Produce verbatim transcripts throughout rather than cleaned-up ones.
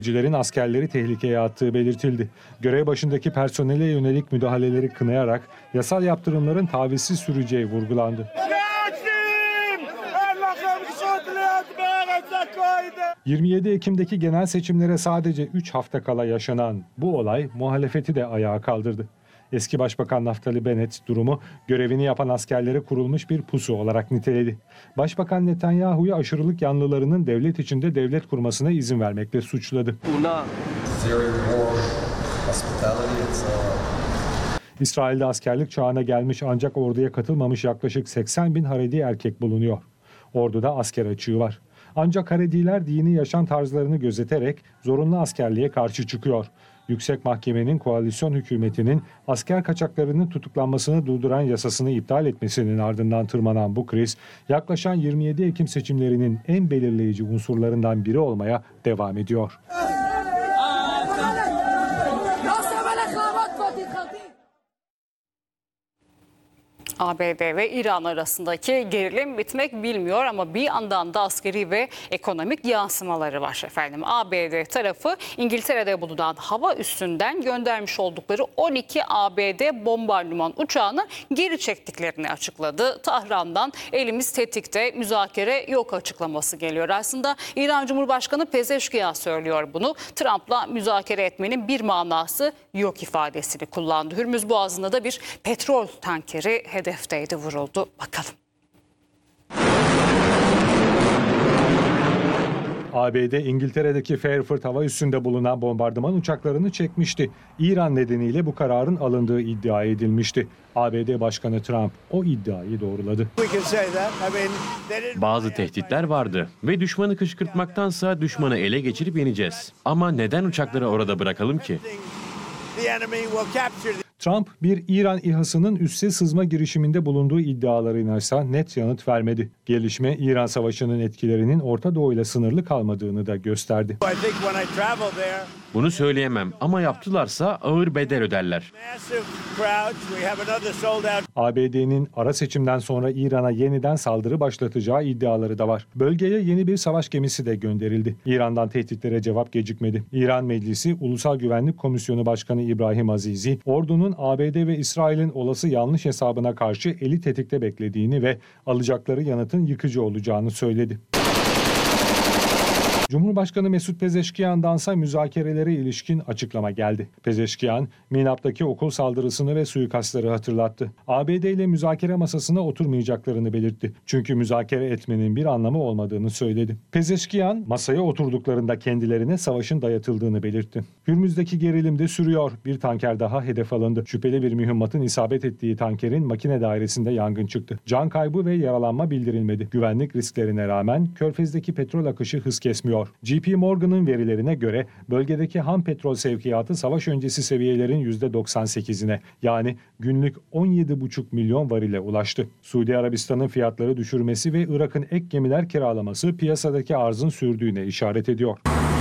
Mültecilerin askerleri tehlikeye attığı belirtildi. Görev başındaki personele yönelik müdahaleleri kınayarak yasal yaptırımların tavizsiz süreceği vurgulandı. yirmi yedi Ekim'deki genel seçimlere sadece üç hafta kala yaşanan bu olay muhalefeti de ayağa kaldırdı. Eski Başbakan Naftali Bennett durumu görevini yapan askerlere kurulmuş bir pusu olarak niteledi. Başbakan Netanyahu'yu aşırılık yanlılarının devlet içinde devlet kurmasına izin vermekle suçladı. İsrail'de askerlik çağına gelmiş ancak orduya katılmamış yaklaşık seksen bin Haredi erkek bulunuyor. Orduda asker açığı var. Ancak Harediler dini yaşam tarzlarını gözeterek zorunlu askerliğe karşı çıkıyor. Yüksek Mahkemenin koalisyon hükümetinin asker kaçaklarının tutuklanmasını durduran yasasını iptal etmesinin ardından tırmanan bu kriz, yaklaşan yirmi yedi Ekim seçimlerinin en belirleyici unsurlarından biri olmaya devam ediyor. A B D ve İran arasındaki gerilim bitmek bilmiyor ama bir yandan da askeri ve ekonomik yansımaları var efendim. A B D tarafı İngiltere'de bulunan hava üssünden göndermiş oldukları on iki A B D bombardıman uçağını geri çektiklerini açıkladı. Tahran'dan elimiz tetikte, müzakere yok açıklaması geliyor. Aslında İran Cumhurbaşkanı Pezeşkiyan söylüyor bunu. Trump'la müzakere etmenin bir manası yok ifadesini kullandı. Hürmüz Boğazı'nda da bir petrol tankeri hedef hedefteydi, vuruldu. Bakalım. A B D, İngiltere'deki Fairford hava üssünde bulunan bombardıman uçaklarını çekmişti. İran nedeniyle bu kararın alındığı iddia edilmişti. A B D Başkanı Trump o iddiayı doğruladı. Bazı tehditler vardı ve düşmanı kışkırtmaktansa düşmanı ele geçirip yeneceğiz. Ama neden uçakları orada bırakalım ki? Trump bir İran İHA'sının üsse sızma girişiminde bulunduğu iddialarına ise net yanıt vermedi. Gelişme İran Savaşı'nın etkilerinin Orta Doğu ile sınırlı kalmadığını da gösterdi. Bunu söyleyemem ama yaptılarsa ağır bedel öderler. A B D'nin ara seçimden sonra İran'a yeniden saldırı başlatacağı iddiaları da var. Bölgeye yeni bir savaş gemisi de gönderildi. İran'dan tehditlere cevap gecikmedi. İran Meclisi Ulusal Güvenlik Komisyonu Başkanı İbrahim Azizi, ordunun A B D ve İsrail'in olası yanlış hesabına karşı eli tetikte beklediğini ve alacakları yanıtın yıkıcı olacağını söyledi. Cumhurbaşkanı Mesut Pezeşkiyan'dansa müzakerelere ilişkin açıklama geldi. Pezeşkiyan, Minap'taki okul saldırısını ve suikastları hatırlattı. A B D ile müzakere masasına oturmayacaklarını belirtti. Çünkü müzakere etmenin bir anlamı olmadığını söyledi. Pezeşkiyan, masaya oturduklarında kendilerine savaşın dayatıldığını belirtti. Hürmüz'deki gerilim de sürüyor. Bir tanker daha hedef alındı. Şüpheli bir mühimmatın isabet ettiği tankerin makine dairesinde yangın çıktı. Can kaybı ve yaralanma bildirilmedi. Güvenlik risklerine rağmen Körfez'deki petrol akışı hız kesmiyor. J P Morgan'ın verilerine göre bölgedeki ham petrol sevkiyatı savaş öncesi seviyelerin yüzde doksan sekizine yani günlük on yedi buçuk milyon varile ulaştı. Suudi Arabistan'ın fiyatları düşürmesi ve Irak'ın ek gemiler kiralaması piyasadaki arzın sürdüğüne işaret ediyor.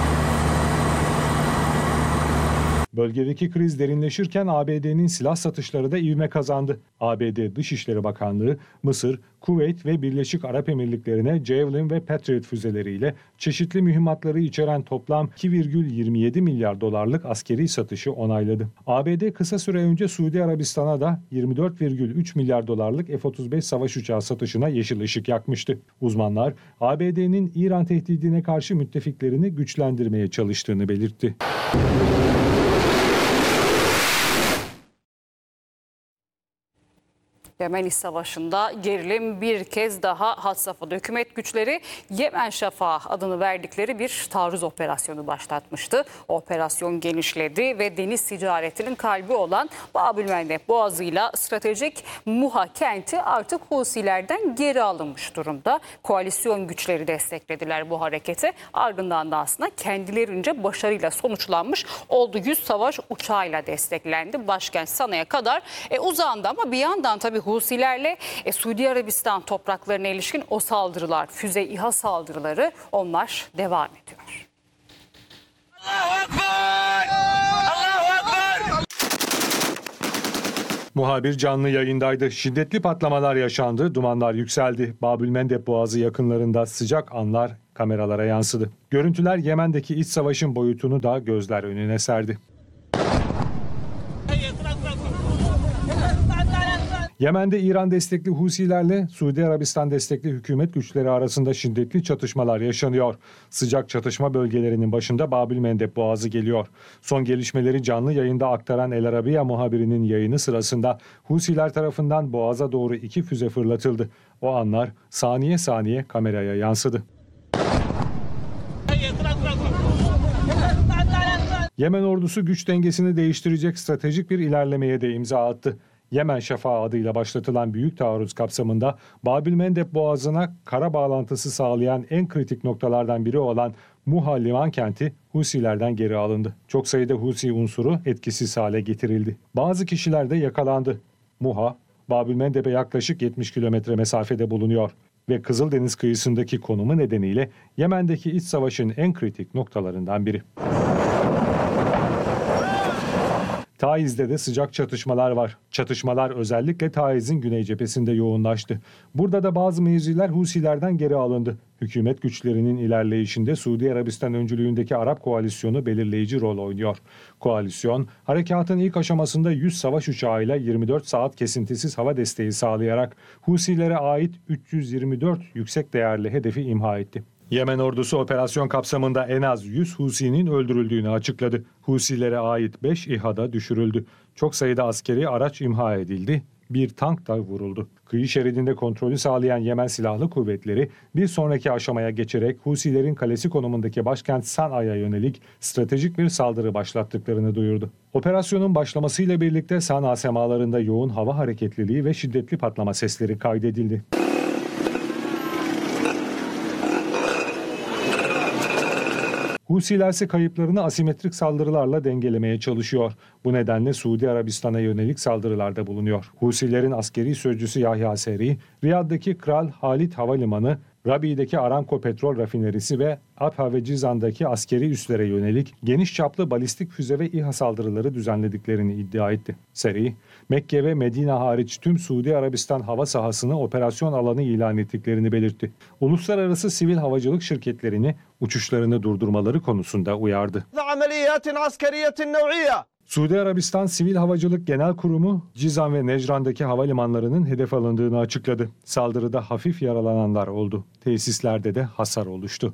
Bölgedeki kriz derinleşirken A B D'nin silah satışları da ivme kazandı. A B D Dışişleri Bakanlığı, Mısır, Kuveyt ve Birleşik Arap Emirlikleri'ne Javelin ve Patriot füzeleriyle çeşitli mühimmatları içeren toplam iki virgül yirmi yedi milyar dolarlık askeri satışı onayladı. A B D kısa süre önce Suudi Arabistan'a da yirmi dört virgül üç milyar dolarlık F otuz beş savaş uçağı satışına yeşil ışık yakmıştı. Uzmanlar, A B D'nin İran tehdidine karşı müttefiklerini güçlendirmeye çalıştığını belirtti. Yemen İç Savaşı'nda gerilim bir kez daha had safhada. Hükümet güçleri Yemen Şafağı adını verdikleri bir taarruz operasyonu başlatmıştı. Operasyon genişledi ve deniz ticaretinin kalbi olan Bab-ül-Mandeb Boğazı'yla stratejik Muha kenti artık Husilerden geri alınmış durumda. Koalisyon güçleri desteklediler bu hareketi. Ardından da aslında kendilerince başarıyla sonuçlanmış oldu. yüz savaş uçağıyla desteklendi. Başkent Sana'ya kadar e, uzandı ama bir yandan tabii Husilerle e, Suudi Arabistan topraklarına ilişkin o saldırılar, füze İHA saldırıları onlar devam ediyor. Allahu Ekber! Allahu Ekber! Muhabir canlı yayındaydı. Şiddetli patlamalar yaşandı, dumanlar yükseldi. Babülmendeb Boğazı yakınlarında sıcak anlar kameralara yansıdı. Görüntüler Yemen'deki iç savaşın boyutunu da gözler önüne serdi. Yemen'de İran destekli Husilerle Suudi Arabistan destekli hükümet güçleri arasında şiddetli çatışmalar yaşanıyor. Sıcak çatışma bölgelerinin başında Babülmendeb Boğazı geliyor. Son gelişmeleri canlı yayında aktaran El Arabiya muhabirinin yayını sırasında Husiler tarafından Boğaz'a doğru iki füze fırlatıldı. O anlar saniye saniye kameraya yansıdı. Yemen ordusu güç dengesini değiştirecek stratejik bir ilerlemeye de imza attı. Yemen Şafağı adıyla başlatılan büyük taarruz kapsamında Babülmendeb Boğazı'na kara bağlantısı sağlayan en kritik noktalardan biri olan Muha liman kenti Husilerden geri alındı. Çok sayıda Husi unsuru etkisiz hale getirildi. Bazı kişiler de yakalandı. Muha, Babülmendeb'e yaklaşık yetmiş kilometre mesafede bulunuyor ve Kızıldeniz kıyısındaki konumu nedeniyle Yemen'deki iç savaşın en kritik noktalarından biri. Taiz'de de sıcak çatışmalar var. Çatışmalar özellikle Taiz'in güney cephesinde yoğunlaştı. Burada da bazı mevziler Husilerden geri alındı. Hükümet güçlerinin ilerleyişinde Suudi Arabistan öncülüğündeki Arap koalisyonu belirleyici rol oynuyor. Koalisyon, harekatın ilk aşamasında yüz savaş uçağıyla yirmi dört saat kesintisiz hava desteği sağlayarak Husilere ait üç yüz yirmi dört yüksek değerli hedefi imha etti. Yemen ordusu operasyon kapsamında en az yüz Husi'nin öldürüldüğünü açıkladı. Husilere ait beş İHA da düşürüldü. Çok sayıda askeri araç imha edildi. Bir tank da vuruldu. Kıyı şeridinde kontrolü sağlayan Yemen Silahlı Kuvvetleri bir sonraki aşamaya geçerek Husilerin kalesi konumundaki başkent Sana'ya yönelik stratejik bir saldırı başlattıklarını duyurdu. Operasyonun başlamasıyla birlikte Sana semalarında yoğun hava hareketliliği ve şiddetli patlama sesleri kaydedildi. Husiler ise kayıplarını asimetrik saldırılarla dengelemeye çalışıyor. Bu nedenle Suudi Arabistan'a yönelik saldırılarda bulunuyor. Husilerin askeri sözcüsü Yahya Seri, Riyad'daki Kral Halid Havalimanı, Rabi'deki Aramco petrol rafinerisi ve Abha ve Cizan'daki askeri üslere yönelik geniş çaplı balistik füze ve İHA saldırıları düzenlediklerini iddia etti. Seri, Mekke ve Medine hariç tüm Suudi Arabistan hava sahasını operasyon alanı ilan ettiklerini belirtti. Uluslararası sivil havacılık şirketlerini uçuşlarını durdurmaları konusunda uyardı. Suudi Arabistan Sivil Havacılık Genel Kurumu, Cizan ve Necran'daki havalimanlarının hedef alındığını açıkladı. Saldırıda hafif yaralananlar oldu. Tesislerde de hasar oluştu.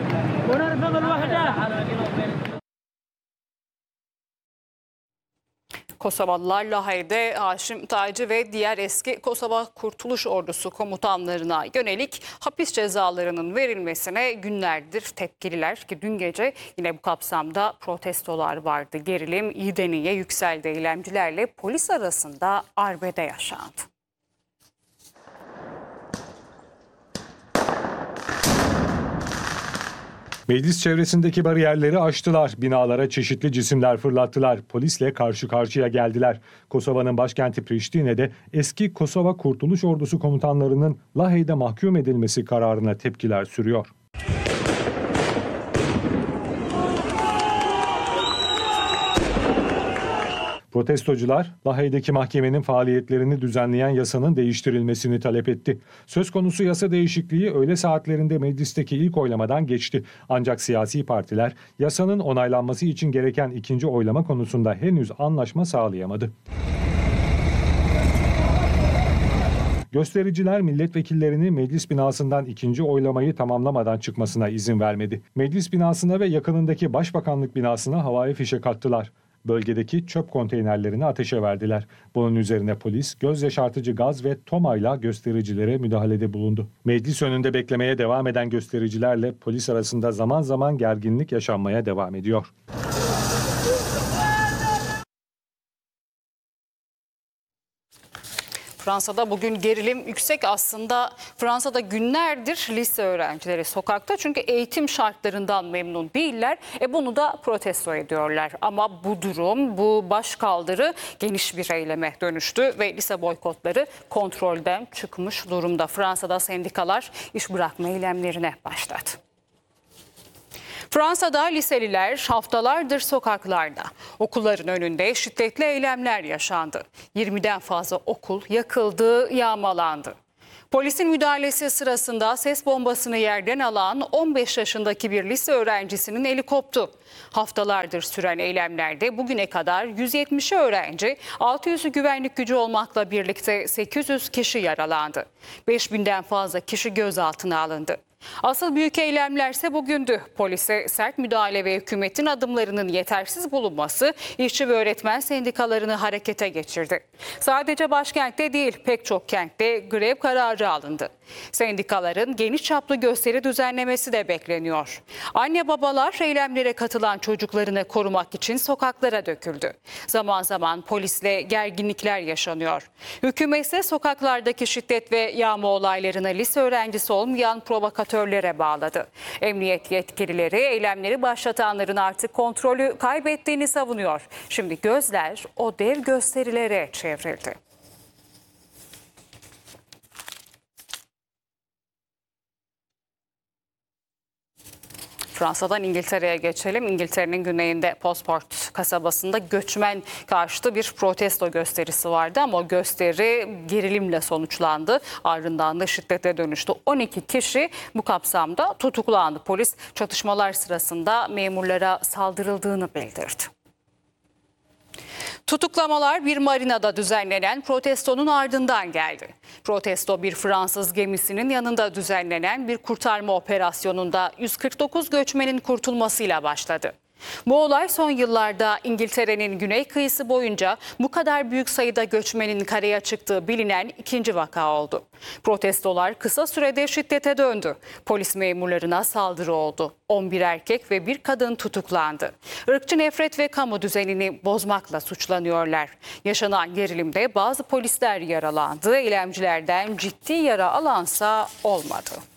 Kosovalılar Lahey'de Haşim Taci ve diğer eski Kosova Kurtuluş Ordusu komutanlarına yönelik hapis cezalarının verilmesine günlerdir tepkililer ki dün gece yine bu kapsamda protestolar vardı. Gerilim iyiden iyiye yükseldi. Eylemcilerle polis arasında arbede yaşandı. Meclis çevresindeki bariyerleri aştılar. Binalara çeşitli cisimler fırlattılar. Polisle karşı karşıya geldiler. Kosova'nın başkenti Priştine'de eski Kosova Kurtuluş Ordusu komutanlarının Lahey'de mahkum edilmesi kararına tepkiler sürüyor. Protestocular, Lahey'deki mahkemenin faaliyetlerini düzenleyen yasanın değiştirilmesini talep etti. Söz konusu yasa değişikliği öğle saatlerinde meclisteki ilk oylamadan geçti. Ancak siyasi partiler yasanın onaylanması için gereken ikinci oylama konusunda henüz anlaşma sağlayamadı. Göstericiler milletvekillerini meclis binasından ikinci oylamayı tamamlamadan çıkmasına izin vermedi. Meclis binasına ve yakınındaki başbakanlık binasına havai fişek attılar. Bölgedeki çöp konteynerlerini ateşe verdiler. Bunun üzerine polis göz yaşartıcı gaz ve tomayla göstericilere müdahalede bulundu. Meclis önünde beklemeye devam eden göstericilerle polis arasında zaman zaman gerginlik yaşanmaya devam ediyor. Fransa'da bugün gerilim yüksek. Aslında Fransa'da günlerdir lise öğrencileri sokakta çünkü eğitim şartlarından memnun değiller. E bunu da protesto ediyorlar. Ama bu durum, bu başkaldırı geniş bir eyleme dönüştü ve lise boykotları kontrolden çıkmış durumda. Fransa'da sendikalar iş bırakma eylemlerine başladı. Fransa'da liseliler haftalardır sokaklarda. Okulların önünde şiddetli eylemler yaşandı. yirmiden fazla okul yakıldı, yağmalandı. Polisin müdahalesi sırasında ses bombasını yerden alan on beş yaşındaki bir lise öğrencisinin eli koptu. Haftalardır süren eylemlerde bugüne kadar yüz yetmiş öğrenci, altı yüzü güvenlik gücü olmakla birlikte sekiz yüz kişi yaralandı. beş binden fazla kişi gözaltına alındı. Asıl büyük eylemlerse bugündü. Polise sert müdahale ve hükümetin adımlarının yetersiz bulunması işçi ve öğretmen sendikalarını harekete geçirdi. Sadece başkentte değil pek çok kentte grev kararı alındı. Sendikaların geniş çaplı gösteri düzenlemesi de bekleniyor. Anne babalar eylemlere katılan çocuklarını korumak için sokaklara döküldü. Zaman zaman polisle gerginlikler yaşanıyor. Hükümet ise sokaklardaki şiddet ve yağma olaylarına lise öğrencisi olmayan provokatörlere bağladı. Emniyet yetkilileri eylemleri başlatanların artık kontrolü kaybettiğini savunuyor. Şimdi gözler o dev gösterilere çevrildi. Fransa'dan İngiltere'ye geçelim. İngiltere'nin güneyinde Postport kasabasında göçmen karşıtı bir protesto gösterisi vardı ama o gösteri gerilimle sonuçlandı. Ardından da şiddete dönüştü. on iki kişi bu kapsamda tutuklandı. Polis çatışmalar sırasında memurlara saldırıldığını bildirdi. Tutuklamalar bir marinada düzenlenen protestonun ardından geldi. Protesto bir Fransız gemisinin yanında düzenlenen bir kurtarma operasyonunda yüz kırk dokuz göçmenin kurtulmasıyla başladı. Bu olay son yıllarda İngiltere'nin güney kıyısı boyunca bu kadar büyük sayıda göçmenin karaya çıktığı bilinen ikinci vaka oldu. Protestolar kısa sürede şiddete döndü. Polis memurlarına saldırı oldu. on bir erkek ve bir kadın tutuklandı. Irkçı nefret ve kamu düzenini bozmakla suçlanıyorlar. Yaşanan gerilimde bazı polisler yaralandı. Eylemcilerden ciddi yara alansa olmadı.